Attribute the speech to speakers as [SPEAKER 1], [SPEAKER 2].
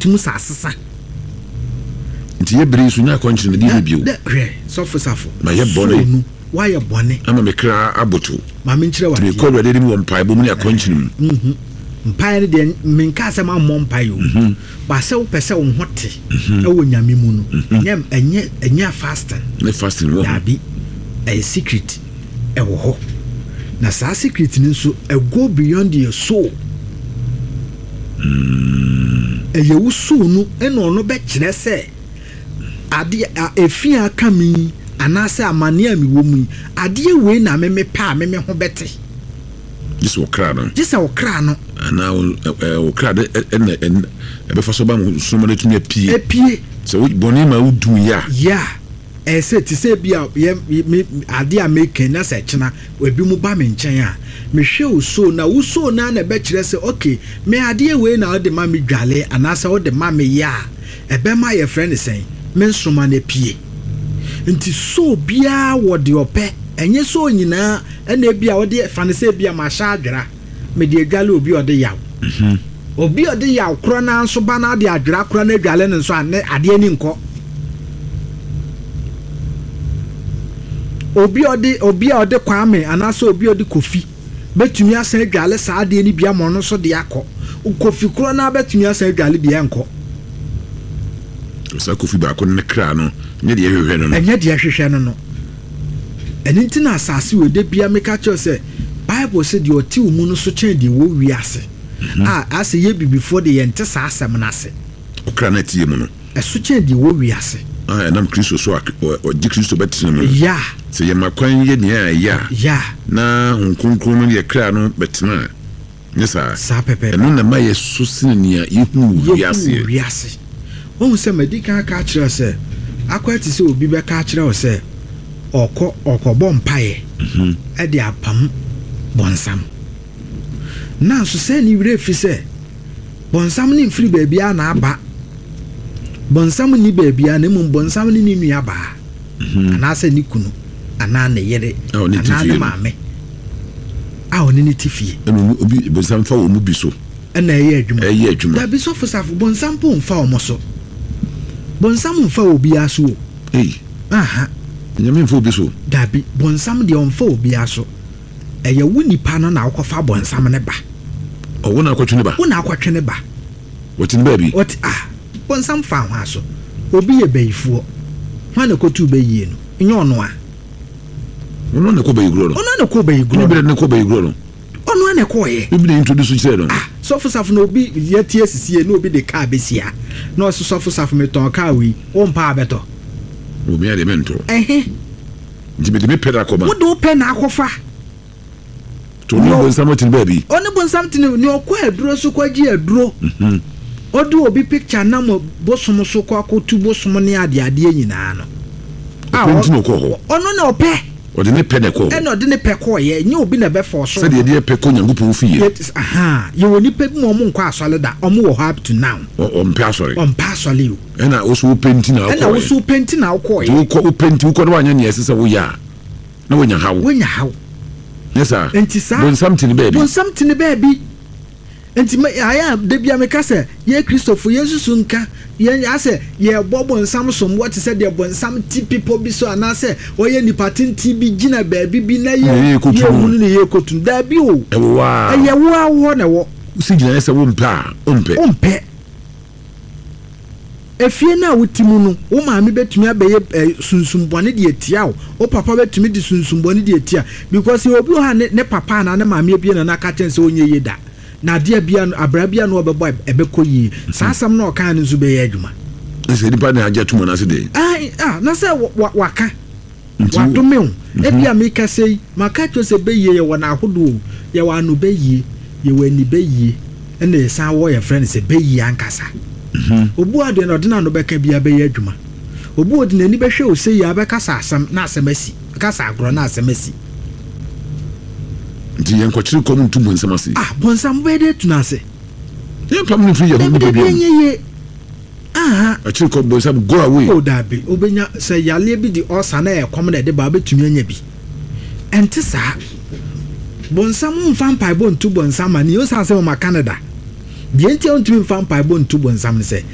[SPEAKER 1] tumu sa asesa
[SPEAKER 2] nti ye bere so nya konchine de bio
[SPEAKER 1] sofo safo
[SPEAKER 2] ma ye bone
[SPEAKER 1] why ye bone
[SPEAKER 2] ama me kra aboto
[SPEAKER 1] ma me nkyere wa
[SPEAKER 2] me ko de mi won pai bo mu ya konchine
[SPEAKER 1] mpai ne de menka se ma mo mpai o ba se wo pese wo hote e wo nyame mu no nyam enye fasting
[SPEAKER 2] ne fasting wo
[SPEAKER 1] dabi a secret e wo ho na sa secret ni so e go beyond your soul ye wo soul no e no no be kire se ade efi aka mi anase amane ami wo mu ade we na me pa me ho bete
[SPEAKER 2] jisa wo kra no ana wo kra de en e be faso ba mu so mo de tumi apie so we boni ma udu ya say ti say bia ade a make na se kina we bi mu ba me nchen a me hwe wo so na wo so na be kire se okay me ade we na de ma me dwale anase wo de ma me ya e be ma ye friend sen me nsoma na pie nti so bia wo de ope enye so nyina ena bia wo de fanese bia ma sha adwera me de dwale obi ode yaw obi ode yaw kro na nso ba na de adwera kro na dwale ne nso ane ade ni nko obi ode kwame anaso obi ode kofi betumi asan dwale sa ade ni bia mo no so de akọ kofi kro na betumi asan dwale bia nko sa kofi ba ko ne kra no nye de hwehwe no
[SPEAKER 1] enye de hwehwe no eni ntina asase we de bia meka cho se bible say de oti umu no so chen de wo wiase ase ye bibifo de ye nte sa asem na ase
[SPEAKER 2] okra na tie mu no
[SPEAKER 1] eso chen de wo wiase
[SPEAKER 2] nam Kristo so o di Kristo betene mu
[SPEAKER 1] ya
[SPEAKER 2] se ye makwan ye ne ya na nkunkun no ye kra no betena nyesa
[SPEAKER 1] sa pepe
[SPEAKER 2] eno na ma ye so sinia ye hu wiase
[SPEAKER 1] won se medika ka kire se akwati se obi be ka kire o se okọ bompae e de apam bonsam na so se ni wire fi se bonsam ni mfiri baabia na aba bonsam ni baabia na mum bonsam ni nua ba ana se ni kunu ana na yere ana na maame oni ni tifie
[SPEAKER 2] obi bonsam fa wo mu bi so
[SPEAKER 1] na eye adwuma da bi so fosafo bonsam po mfa o mo so bonsam mfa obi aso aha
[SPEAKER 2] nyame mfa obi so
[SPEAKER 1] dabi bonsam de onfa obi aso eye wuni pa no na akofa bonsam ne ba
[SPEAKER 2] wona akwatwe ne ba
[SPEAKER 1] wona akwatwe ne ba
[SPEAKER 2] wotin ba bi
[SPEAKER 1] what bonsam fa ho aso obi ye bayifuo hwa na kotu bayie no nye ono a
[SPEAKER 2] ono na ko bayigro no
[SPEAKER 1] ono na ko bayigro
[SPEAKER 2] bi na ko bayigro no
[SPEAKER 1] ono na ko ye
[SPEAKER 2] bi na introduce chire no
[SPEAKER 1] so fosafo na obi yetie sisie na obi de ka besia na so fosafo meton ka wi o mpa abeto
[SPEAKER 2] o mi ade mento
[SPEAKER 1] nti
[SPEAKER 2] me peda ko ba
[SPEAKER 1] wo do pe na akofa
[SPEAKER 2] to no bonsam tin ba bi
[SPEAKER 1] oni bonsam tin ni okọ aduro so kwaji aduro odu obi picture na mo bosom so kwa akotu bosom ne ade nyina no
[SPEAKER 2] ono ko ho
[SPEAKER 1] ono na ope
[SPEAKER 2] ode ne pe ne ko
[SPEAKER 1] e no de ne pe ko ye nye obi na be for so
[SPEAKER 2] se de pe ko nyankopon fie
[SPEAKER 1] ye woni pe bi mo nkọ asole da omo wo up to now
[SPEAKER 2] o mpe asole
[SPEAKER 1] yo
[SPEAKER 2] e na wo so penti na ko
[SPEAKER 1] e na wo so penti na ko ye
[SPEAKER 2] wo ko penti ko no anya ne ese se wo ya na wonya hawo yesa bonsam tin baby enti aya de bia me kase ye Christopher Jesus nka ye ase ye bobo nsam som what said de bonsam ti people bi so anase oye nipatin ti bi gina baby bi na ye hunu ne ye kotun da bi o wa
[SPEAKER 1] ye wo na wo
[SPEAKER 2] si gina ese wo mpe
[SPEAKER 1] efie na wotimu no wo maami betumi abeye sunsumbone de etia o papa betumi de sunsumbone de etia because obi ha ne papa na ne maami ebie na na ka chense onye yeda na dia bia abrabia no obebo ebekoyi sasam na okan nzu be ye adwuma
[SPEAKER 2] ese dipa na aja tumo na se de
[SPEAKER 1] na se waka wadomew e bia me kasei maka to se beye ye wona ahodo ye wanu beye ye wani beye ene sa wo ye friend se beye ankasa obu ade na odina no beka bia beye adwuma obu odina ni behwe o sei ya beka sa asam na asamasi kasa agro na asamasi
[SPEAKER 2] di yen kwachiri ko mu tumu nsam ase
[SPEAKER 1] bonsam be de tunase
[SPEAKER 2] yen pam ni free ye ko be
[SPEAKER 1] ye
[SPEAKER 2] achiri ko bonsam go away
[SPEAKER 1] o da be obenya se yale bi di osa na e kom na de ba betumi anya bi enti sa bonsam mfam pai bo ntu bonsam ani o sa se ma Canada bi enti on tumi mfam pai bo ntu bonsam ne se